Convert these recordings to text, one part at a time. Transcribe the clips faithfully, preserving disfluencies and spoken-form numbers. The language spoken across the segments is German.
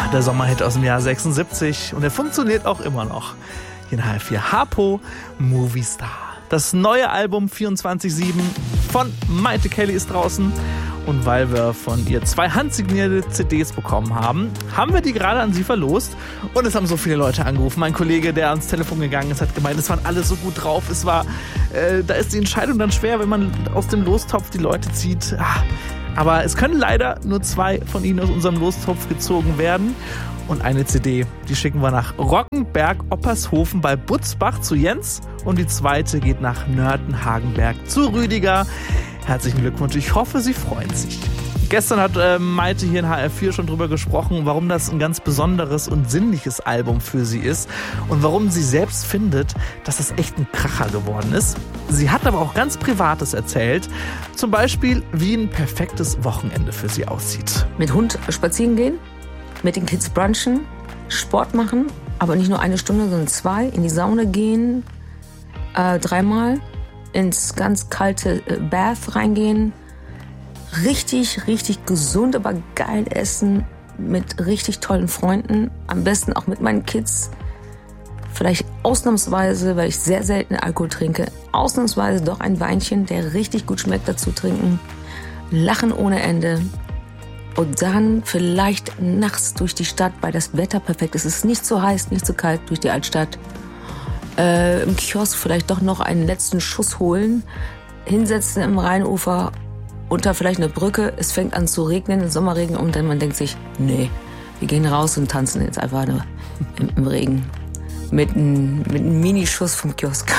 der Sommerhit aus dem Jahr sechsundsiebzig und er funktioniert auch immer noch. Hier in H R vier Harpo, Movie Star. Das neue Album vierundzwanzig sieben von Mayte Kelly ist draußen. Und weil wir von ihr zwei handsignierte C Ds bekommen haben, haben wir die gerade an sie verlost. Und es haben so viele Leute angerufen. Mein Kollege, der ans Telefon gegangen ist, hat gemeint, es waren alle so gut drauf. Es war, äh, da ist die Entscheidung dann schwer, wenn man aus dem Lostopf die Leute zieht. Ah, aber es können leider nur zwei von ihnen aus unserem Lostopf gezogen werden. Und eine C D, die schicken wir nach Roggenberg-Oppershofen bei Butzbach zu Jens. Und die zweite geht nach Nörten-Hagenberg zu Rüdiger. Herzlichen Glückwunsch, ich hoffe, Sie freuen sich. Gestern hat äh, Mayte hier in H R vier schon drüber gesprochen, warum das ein ganz besonderes und sinnliches Album für sie ist und warum sie selbst findet, dass es echt ein Kracher geworden ist. Sie hat aber auch ganz Privates erzählt, zum Beispiel, wie ein perfektes Wochenende für sie aussieht. Mit Hund spazieren gehen, mit den Kids brunchen, Sport machen, aber nicht nur eine Stunde, sondern zwei, in die Sauna gehen, äh, dreimal, ins ganz kalte äh, Bath reingehen, richtig, richtig gesund, aber geil essen, mit richtig tollen Freunden, am besten auch mit meinen Kids, vielleicht ausnahmsweise, weil ich sehr selten Alkohol trinke, ausnahmsweise doch ein Weinchen, der richtig gut schmeckt, dazu trinken, lachen ohne Ende. Und dann vielleicht nachts durch die Stadt, weil das Wetter perfekt ist. Es ist nicht so heiß, nicht so kalt, durch die Altstadt. Äh, Im Kiosk vielleicht doch noch einen letzten Schuss holen. Hinsetzen im Rheinufer, unter vielleicht eine Brücke. Es fängt an zu regnen, den Sommerregen. Und dann man denkt sich, nee, wir gehen raus und tanzen jetzt einfach nur im, im Regen. Mit einem mit einem Minischuss vom Kiosk.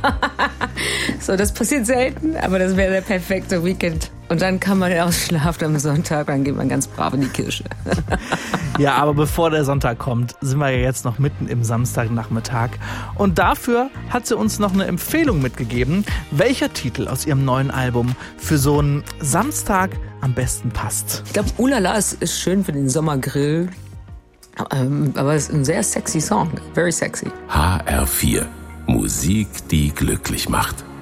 So, das passiert selten, aber das wäre der perfekte Weekend. Und dann kann man ausschlafen am Sonntag, dann geht man ganz brav in die Kirche. Ja, aber bevor der Sonntag kommt, sind wir ja jetzt noch mitten im Samstagnachmittag. Und dafür hat sie uns noch eine Empfehlung mitgegeben, welcher Titel aus ihrem neuen Album für so einen Samstag am besten passt. Ich glaube, Ulala ist, ist schön für den Sommergrill. Ähm, aber es ist ein sehr sexy Song. Very sexy. H R vier. Musik, die glücklich macht.